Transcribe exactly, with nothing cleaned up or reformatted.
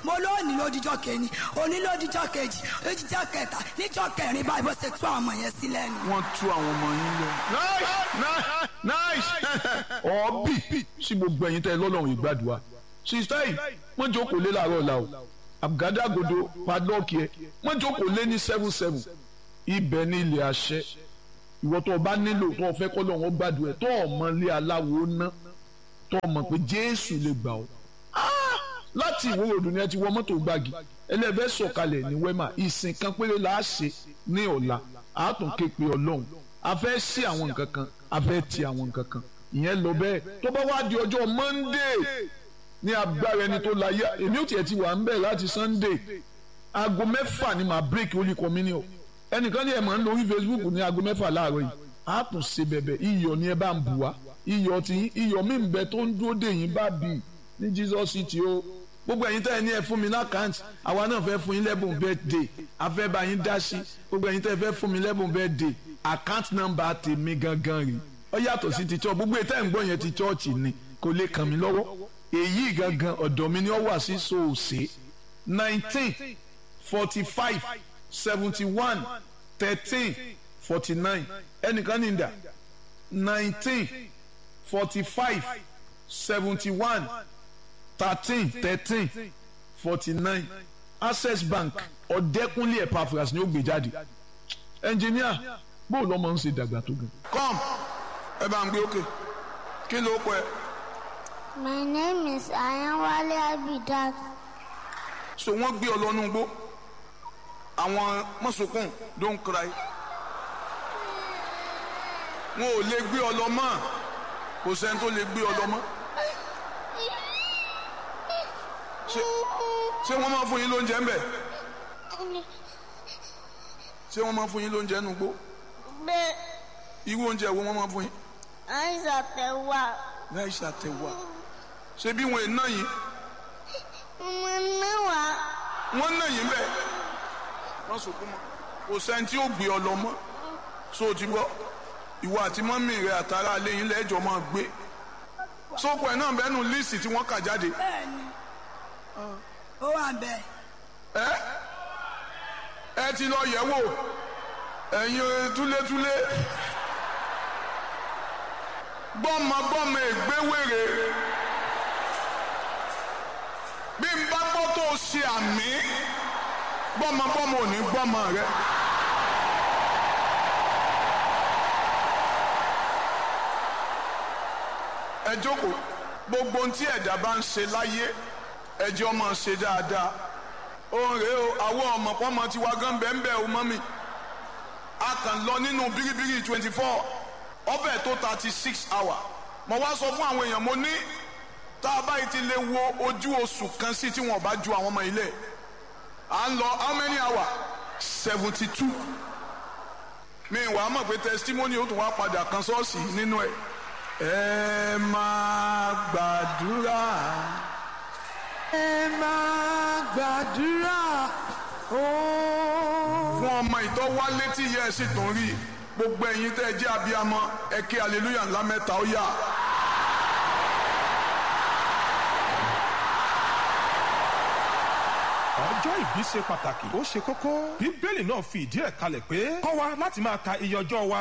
mo lónìí lódìjọ́ kẹ́ni òní lódìjọ́ kejì lódìjọ́ kẹta níjọ́ kẹrin báyìí bó ṣe tú àwọn ọmọ yẹn sílẹ̀ ni. wọ́n tú àwọn ọmọ yín lọ. nice nice ọ̀ọ́bì sí gbogbo ẹ̀yin tẹ́ ẹ lọ́lọ́run ìgbàdùà sista yìí wọ́n jókòó lé làárọ̀ la o àgádágodo padlọ́ọ̀kì ẹ̀ wọ́n jókòó lé ní seven seven ibẹ̀ ní ilé àṣẹ ìwọ tó o bá nílò tó o fẹ́ kọ́ lọ́wọ́ gbàdùà ẹ̀ tó o mọ ilé aláwo ná tó o mọ̀ pé Jésù lè gbà ọ́ láti ìwúrò òdùn ni ẹ ti wọ mọ́tò gbági ẹlẹ́fẹ́ sọ̀kalẹ̀ ní wẹ́mà ìsìn kan péré la ṣe ní ọ̀la àátún képe ọlọ́run a fẹ́ sí àwọn nǹkan kan a fẹ́ ti àwọn nǹkan kan ìyẹn lọ bẹ́ẹ̀ tó bá wá di ọjọ́ Monday ní agbára ẹni tó láyé èmi ò tiẹ̀ ti wà ń bẹ̀ láti Sunday aago mẹ́fà ni màá break holy communion ẹnìkan ní ẹ̀ máa ń lórí Facebook ní aago mẹ́fà láàárọ̀ yìí àátún ṣe bẹ̀bẹ̀ iyọ̀ ni ẹ bá ń bù wá iyọ̀ tí iyọ̀ mi ń bẹ tó ń dúró dè yín bá bì ní Jesus City o gbogbo ẹ̀yin tẹ́ ẹ ní ẹ fún mi lákàntì àwa náà fẹ́ fún yín lẹ́bùn birthday a fẹ́ bá yín dá sí gbogbo ẹ̀yin tẹ́ ẹ fẹ́ fún mi lẹ́bùn birthday account number tèmi gangan rè ó yàtọ̀ sí ti church gbogbo ètò ẹ̀ ń gbọ́ yẹn ti church ni kò lè kàn mí lọ́wọ́ èyí gangan ọ̀dọ̀ mi ni ó wà sí soose nineteen forty five seventy one thirteen forty nine ẹnìkan ní ìdá nineteen forty five seventy one thirteen thirteen forty nine Access Bank Ọ̀dẹ́kúnlé Epaphras ni ó gbé jáde ẹnjìníà bóò lọ́mọ ń ṣe dàgbà tó gan. come ẹ bá ń gbé òkè kí ló pẹ́. My name is Ayanwale Abidat. so wọ́n gbé ọ lọ́nú gbó àwọn mọ́sùnkùn don't cry wọn ò lè gbé ọ lọ mọ́ kò sẹ́ni tó lè gbé ọ lọ mọ́. ṣé wọ́n máa fún yín lóúnjẹ ń bẹ̀? ṣé wọ́n máa fún yín lóúnjẹ nù gbó? Bẹ́ẹ̀. irú oúnjẹ wo wọ́n máa fún yín? Àìsàn tẹ̀wá. láìsà tẹ̀wá. ṣé bí wọn ò ná yín? Mo náwà. wọ́n ná yín bẹ́ẹ̀. wọ́n sọkún mọ́. kò sẹ́ni tí ó gbé ọ lọ mọ́. so o ti gbọ́ ìwọ àti mọ́mì rẹ àtàrà alẹ́ yín lẹ́jọ́ máa gbé. sóko ẹ̀ náà bẹ́ẹ̀ nù líìsì tí wọ́n kà jáde. bẹ́ẹ̀ni ó wà bẹ́ẹ̀. ẹ ẹ ti lọ yẹ̀ wò ẹ̀yin túlétúlé gbọ́mọgbọ́mọ ègbéwèrè bí n bá gbọ́ tó o ṣe àmì gbọ́mọgbọ́mọ ò ní gbọ́mọ rẹ. ẹ jókòó gbogbo ohun tí ẹ̀dá bá ń ṣe láyé ẹjọ́ máa ṣe dáadáa òun rèé o àwọn ọmọ pọ́nmọ tiwa gan bẹ́ẹ̀ bẹ́ẹ̀ o mọ́ mi a kàn lọ nínú bíríbírí twenty four ọbẹ̀ tó thirty six hour mo wá sọ fún àwọn èèyàn mo ní tá a báyìí ti lè wo ojú oṣù kan sí tí wọn bá ju àwọn ọmọ ilé à ń lọ how many hour seventy two mi wàá mọ̀ pé testimony ó tún wá padà kan ṣọ́ọ̀ṣì nínú ẹ̀ ẹ máa gbàdúrà ẹ máa gbàdúrà ooo. fún ọmọ ìtọ́ wá létí yẹ ẹ sì tún rí gbogbo ẹ̀yin tẹ́ ẹ jẹ́ abiyamọ ẹ ké hallelujah ńlá mẹ́ta ó yá. ọjọ́ ìbí ṣe pàtàkì ó ṣe kókó bíbélì náà fi ìdí ẹ̀ kalẹ̀ pé kọ́ wa láti máa ka iye ọjọ́ wa